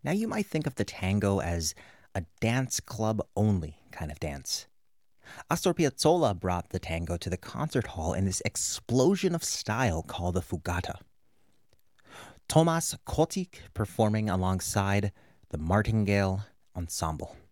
Now, you might think of the tango as a dance club only kind of dance. Astor Piazzolla brought the tango to the concert hall in this explosion of style called the Fugata. Thomas Kotik performing alongside the Martingale Ensemble.